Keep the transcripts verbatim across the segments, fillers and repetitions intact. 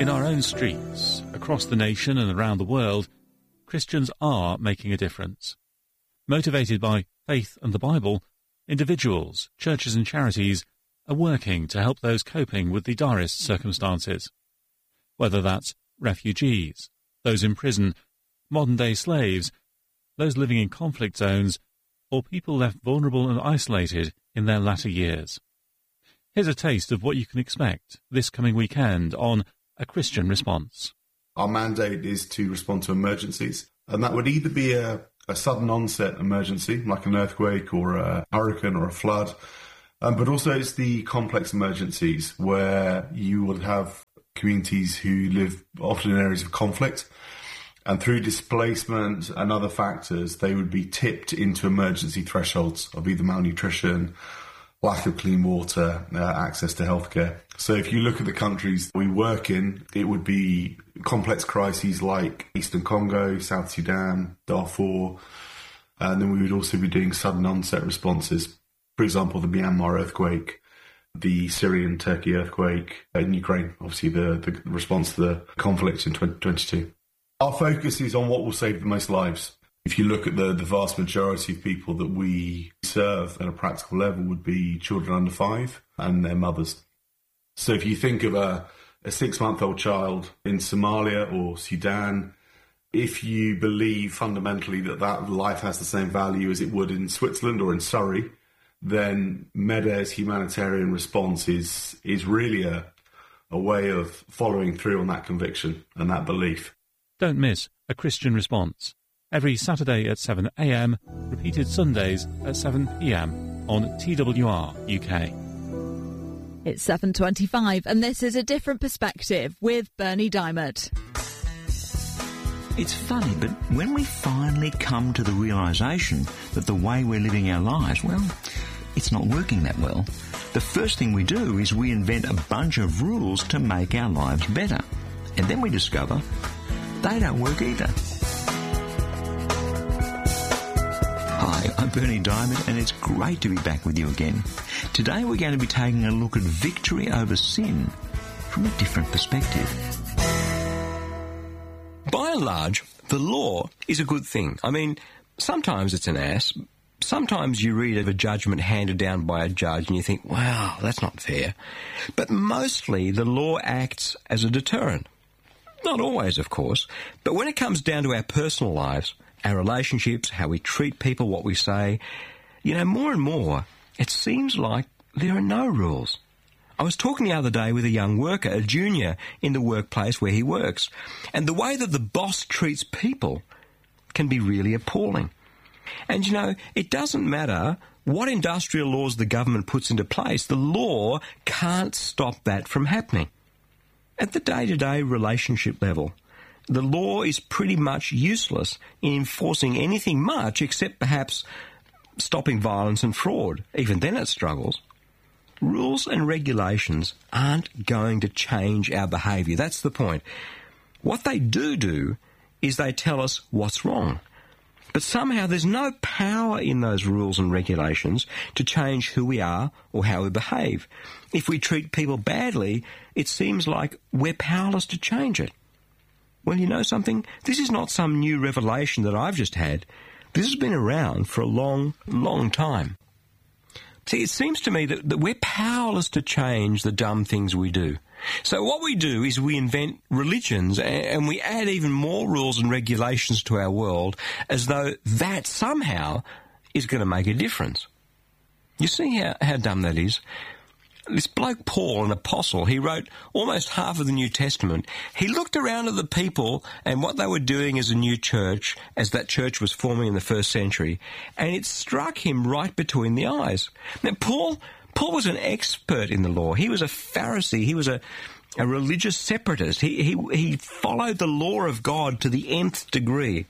In our own streets, across the nation and around the world, Christians are making a difference. Motivated by faith and the Bible, individuals, churches and charities are working to help those coping with the direst circumstances. Whether that's refugees, those in prison, modern-day slaves, those living in conflict zones, or people left vulnerable and isolated in their latter years. Here's a taste of what you can expect this coming weekend on A Christian Response. Our mandate is to respond to emergencies, and that would either be a, a sudden onset emergency, like an earthquake or a hurricane or a flood, um, but also it's the complex emergencies where you would have communities who live often in areas of conflict, and through displacement and other factors, they would be tipped into emergency thresholds of either malnutrition, lack of clean water, uh, access to healthcare. So if you look at the countries we work in, it would be complex crises like Eastern Congo, South Sudan, Darfur, and then we would also be doing sudden onset responses. For example, the Myanmar earthquake, the Syrian-Turkey earthquake, in Ukraine, obviously the, the response to the conflict in twenty twenty-two. Our focus is on what will save the most lives. If you look at the, the vast majority of people that we serve at a practical level would be children under five and their mothers. So if you think of a, a six-month-old child in Somalia or Sudan, if you believe fundamentally that that life has the same value as it would in Switzerland or in Surrey, then MEDE's humanitarian response is, is really a, a way of following through on that conviction and that belief. Don't miss A Christian Response. Every Saturday at seven a m, repeated Sundays at seven p m on T W R U K. It's seven twenty-five and this is A Different Perspective with Bernie Diamond. It's funny, but when we finally come to the realisation that the way we're living our lives, well, it's not working that well, the first thing we do is we invent a bunch of rules to make our lives better. And then we discover they don't work either. Hi, I'm Bernie Diamond and it's great to be back with you again. Today we're going to be taking a look at victory over sin from a different perspective. By and large, the law is a good thing. I mean, sometimes it's an ass. Sometimes you read of a judgment handed down by a judge and you think, wow, that's not fair. But mostly the law acts as a deterrent. Not always, of course, but when it comes down to our personal lives, our relationships, how we treat people, what we say, you know, more and more, it seems like there are no rules. I was talking the other day with a young worker, a junior in the workplace where he works, and the way that the boss treats people can be really appalling. And, you know, it doesn't matter what industrial laws the government puts into place, the law can't stop that from happening. At the day-to-day relationship level, the law is pretty much useless in enforcing anything much except perhaps stopping violence and fraud. Even then it struggles. Rules and regulations aren't going to change our behaviour. That's the point. What they do do is they tell us what's wrong. But somehow there's no power in those rules and regulations to change who we are or how we behave. If we treat people badly, it seems like we're powerless to change it. Well, you know something? This is not some new revelation that I've just had. This has been around for a long, long time. See, it seems to me that, that we're powerless to change the dumb things we do. So what we do is we invent religions and we add even more rules and regulations to our world as though that somehow is going to make a difference. You see how, how dumb that is? This bloke Paul, an apostle, he wrote almost half of the New Testament. He looked around at the people and what they were doing as a new church, as that church was forming in the first century, and it struck him right between the eyes. Now, Paul... Paul was an expert in the law. He was a Pharisee. He was a, a religious separatist. He, he, he followed the law of God to the nth degree.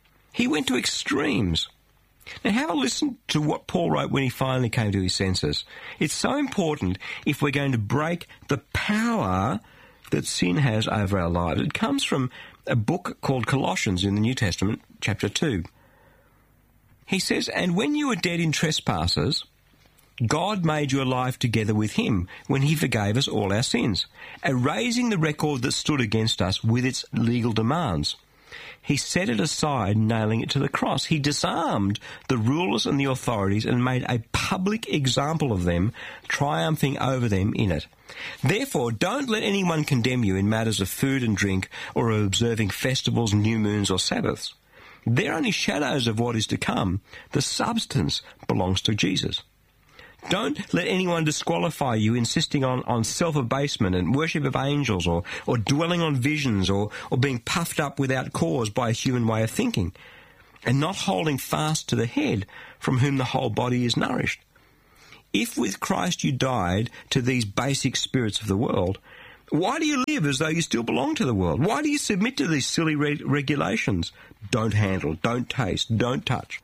He went to extremes. Now, have a listen to what Paul wrote when he finally came to his senses. It's so important if we're going to break the power that sin has over our lives. It comes from a book called Colossians in the New Testament, chapter two. He says, "And when you were dead in trespasses, God made you alive together with him when he forgave us all our sins, erasing the record that stood against us with its legal demands. He set it aside, nailing it to the cross. He disarmed the rulers and the authorities and made a public example of them, triumphing over them in it. Therefore, don't let anyone condemn you in matters of food and drink or of observing festivals, new moons or Sabbaths. They're only shadows of what is to come. The substance belongs to Jesus. Don't let anyone disqualify you insisting on, on self-abasement and worship of angels or, or dwelling on visions or, or being puffed up without cause by a human way of thinking and not holding fast to the head from whom the whole body is nourished. If with Christ you died to these basic spirits of the world, why do you live as though you still belong to the world? Why do you submit to these silly re- regulations? Don't handle, don't taste, don't touch.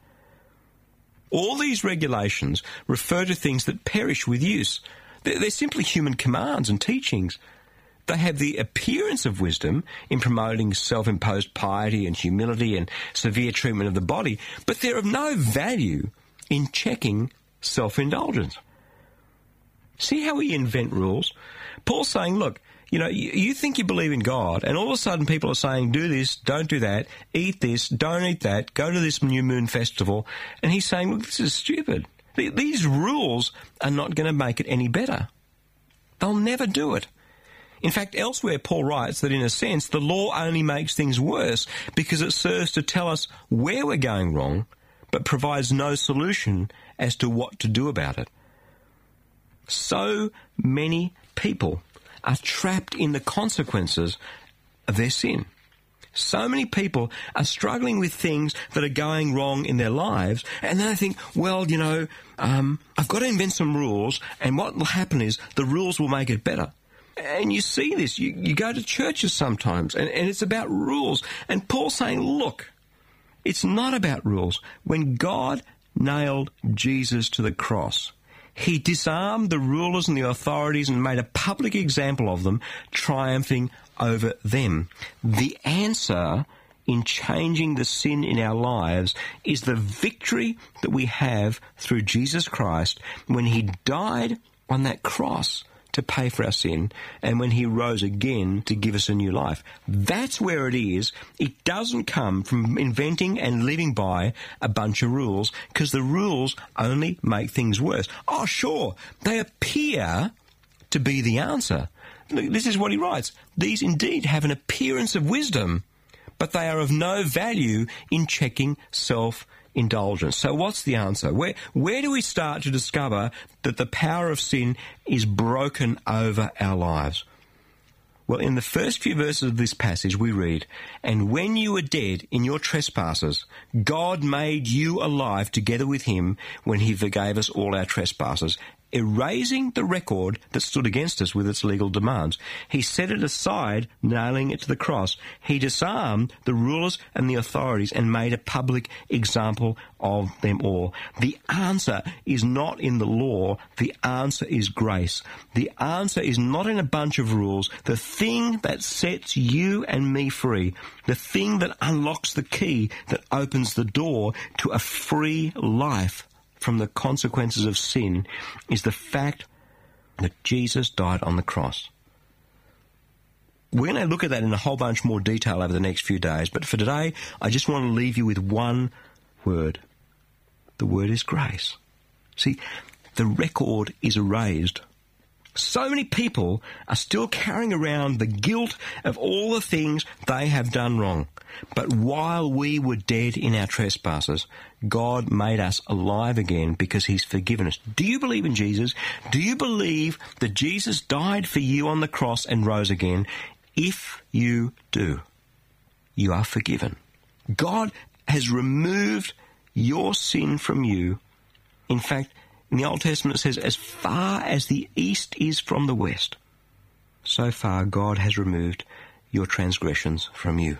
All these regulations refer to things that perish with use. They're, they're simply human commands and teachings. They have the appearance of wisdom in promoting self-imposed piety and humility and severe treatment of the body, but they're of no value in checking self-indulgence. See how we invent rules? Paul's saying, look, you know, you, you think you believe in God, and all of a sudden people are saying, do this, don't do that, eat this, don't eat that, go to this new moon festival. And he's saying, look, this is stupid. These rules are not going to make it any better. They'll never do it. In fact, elsewhere Paul writes that in a sense the law only makes things worse because it serves to tell us where we're going wrong, but provides no solution as to what to do about it. So many people are trapped in the consequences of their sin. So many people are struggling with things that are going wrong in their lives, and then they think, well, you know, um, I've got to invent some rules, and what will happen is the rules will make it better. And you see this. You, you go to churches sometimes, and, and it's about rules. And Paul's saying, look, it's not about rules. When God nailed Jesus to the cross, he disarmed the rulers and the authorities and made a public example of them, triumphing over them. The answer in changing the sin in our lives is the victory that we have through Jesus Christ when he died on that cross to pay for our sin, and when he rose again to give us a new life. That's where it is. It doesn't come from inventing and living by a bunch of rules, because the rules only make things worse. Oh, sure, they appear to be the answer. Look, this is what he writes. These indeed have an appearance of wisdom, but they are of no value in checking self indulgence. So what's the answer? Where where do we start to discover that the power of sin is broken over our lives? Well, in the first few verses of this passage we read, "And when you were dead in your trespasses, God made you alive together with him when he forgave us all our trespasses, erasing the record that stood against us with its legal demands. He set it aside, nailing it to the cross. He disarmed the rulers and the authorities and made a public example of them all." The answer is not in the law. The answer is grace. The answer is not in a bunch of rules. The thing that sets you and me free, the thing that unlocks the key that opens the door to a free life from the consequences of sin, is the fact that Jesus died on the cross. We're going to look at that in a whole bunch more detail over the next few days, but for today, I just want to leave you with one word. The word is grace. See, the record is erased. So many people are still carrying around the guilt of all the things they have done wrong. But while we were dead in our trespasses, God made us alive again because he's forgiven us. Do you believe in Jesus? Do you believe that Jesus died for you on the cross and rose again? If you do, you are forgiven. God has removed your sin from you. In fact, in the Old Testament it says, as far as the east is from the west, so far God has removed your transgressions from you.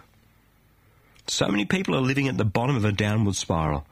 So many people are living at the bottom of a downward spiral,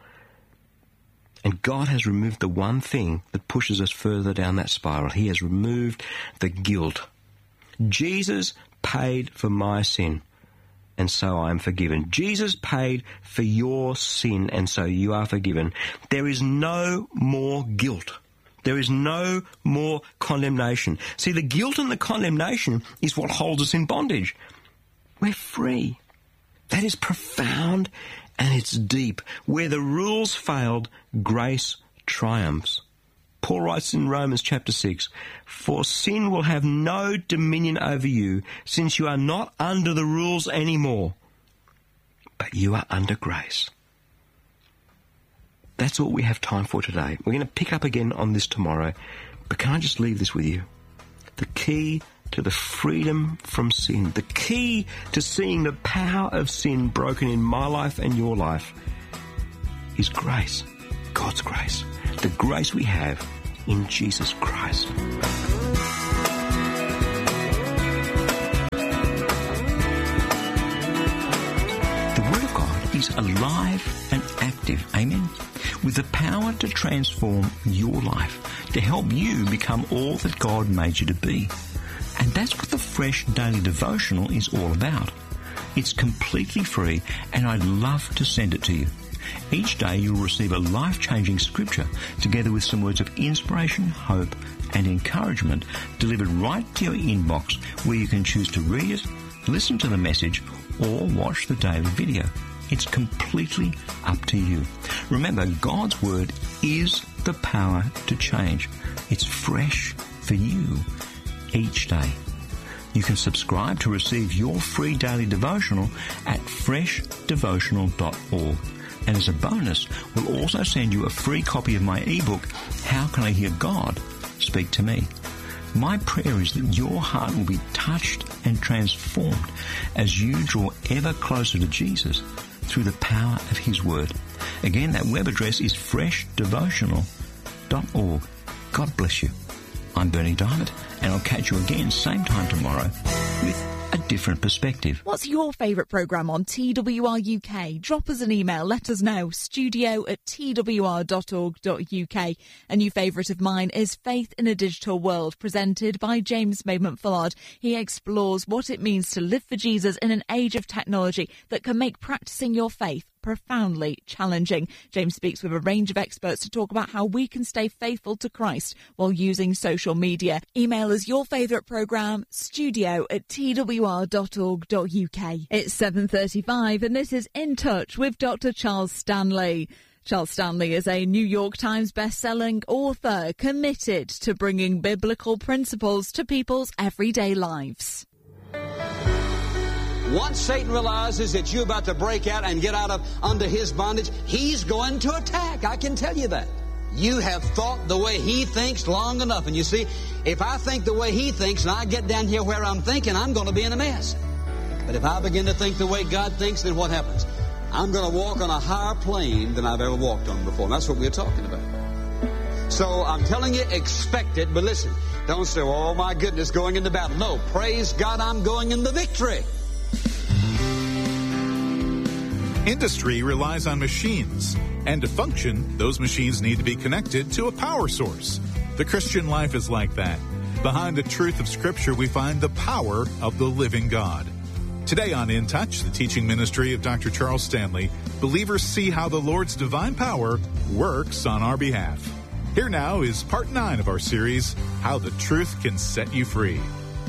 and God has removed the one thing that pushes us further down that spiral. He has removed the guilt. Jesus paid for my sin, and so I am forgiven. Jesus paid for your sin, and so you are forgiven. There is no more guilt. There is no more condemnation. See, the guilt and the condemnation is what holds us in bondage. We're free. That is profound and it's deep. Where the rules failed, grace triumphs. Paul writes in Romans chapter six, "For sin will have no dominion over you, since you are not under the rules anymore, but you are under grace." That's all we have time for today. We're going to pick up again on this tomorrow, but can I just leave this with you? The key to the freedom from sin, the key to seeing the power of sin broken in my life and your life is grace, God's grace. The grace we have in Jesus Christ. The Word of God is alive and active, amen, with the power to transform your life, to help you become all that God made you to be. And that's what the Fresh Daily Devotional is all about. It's completely free, and I'd love to send it to you. Each day you'll receive a life-changing scripture together with some words of inspiration, hope and encouragement delivered right to your inbox, where you can choose to read it, listen to the message or watch the daily video. It's completely up to you. Remember, God's Word is the power to change. It's fresh for you each day. You can subscribe to receive your free daily devotional at fresh devotional dot org. And as a bonus, we'll also send you a free copy of my ebook, How Can I Hear God Speak to Me? My prayer is that your heart will be touched and transformed as you draw ever closer to Jesus through the power of His Word. Again, that web address is fresh devotional dot org. God bless you. I'm Bernie Diamond, and I'll catch you again same time tomorrow with a different perspective. What's your favourite programme on T W R U K? Drop us an email, let us know, studio at t w r dot org dot u k. A new favourite of mine is Faith in a Digital World, presented by James Maidment Fullard. He explores what it means to live for Jesus in an age of technology that can make practising your faith profoundly challenging. James speaks with a range of experts to talk about how we can stay faithful to Christ while using social media. Email us your favourite programme, studio at t w r dot org dot u k. It's seven thirty-five and this is In Touch with Doctor Charles Stanley. Charles Stanley is a New York Times best-selling author committed to bringing biblical principles to people's everyday lives. Once Satan realizes that you're about to break out and get out of under his bondage, he's going to attack. I can tell you that. You have thought the way he thinks long enough. And you see, if I think the way he thinks and I get down here where I'm thinking, I'm going to be in a mess. But if I begin to think the way God thinks, then what happens? I'm going to walk on a higher plane than I've ever walked on before. And that's what we're talking about. So I'm telling you, expect it. But listen, don't say, oh my goodness, going into battle. No, praise God, I'm going into victory. Industry relies on machines, and to function, those machines need to be connected to a power source. The Christian life is like that. Behind the truth of Scripture, we find the power of the living God. Today on In Touch, the teaching ministry of Doctor Charles Stanley, believers see how the Lord's divine power works on our behalf. Here now is part nine of our series, How the Truth Can Set You Free.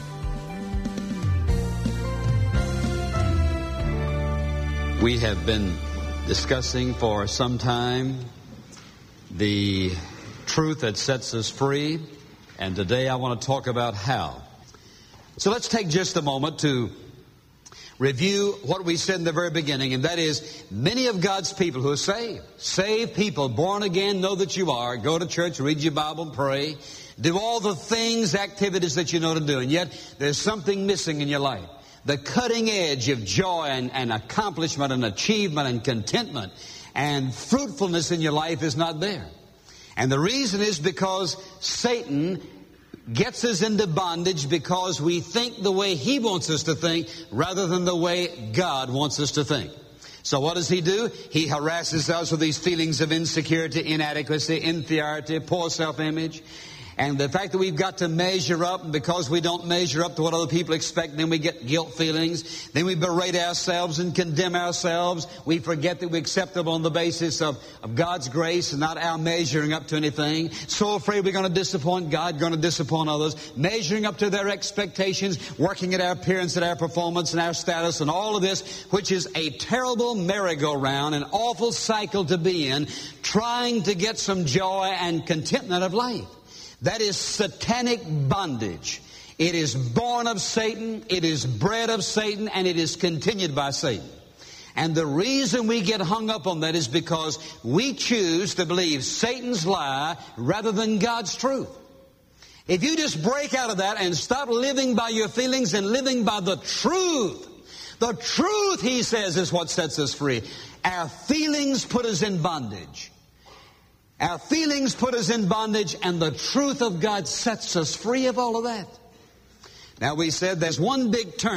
We have been discussing for some time the truth that sets us free, and today I want to talk about how. So let's take just a moment to review what we said in the very beginning, and that is many of God's people who are saved, saved people, born again, know that you are, go to church, read your Bible, pray, do all the things, activities that you know to do, and yet there's something missing in your life. The cutting edge of joy and, and accomplishment and achievement and contentment and fruitfulness in your life is not there. And the reason is because Satan gets us into bondage because we think the way he wants us to think rather than the way God wants us to think. So what does he do? He harasses us with these feelings of insecurity, inadequacy, inferiority, poor self-image. And the fact that we've got to measure up, and because we don't measure up to what other people expect, then we get guilt feelings. Then we berate ourselves and condemn ourselves. We forget that we're acceptable on the basis of, of God's grace and not our measuring up to anything. So afraid we're going to disappoint God, going to disappoint others. Measuring up to their expectations, working at our appearance, at our performance, and our status, and all of this, which is a terrible merry-go-round, an awful cycle to be in, trying to get some joy and contentment of life. That is satanic bondage. It is born of Satan, it is bred of Satan, and it is continued by Satan. And the reason we get hung up on that is because we choose to believe Satan's lie rather than God's truth. If you just break out of that and stop living by your feelings and living by the truth, the truth, he says, is what sets us free. Our feelings put us in bondage. Our feelings put us in bondage, and the truth of God sets us free of all of that. Now, we said there's one big turn